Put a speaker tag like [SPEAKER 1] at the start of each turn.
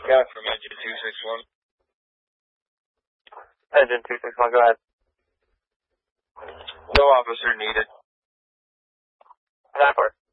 [SPEAKER 1] Scott from Engine 261.
[SPEAKER 2] Engine 261, go ahead.
[SPEAKER 1] No officer needed.
[SPEAKER 2] That part.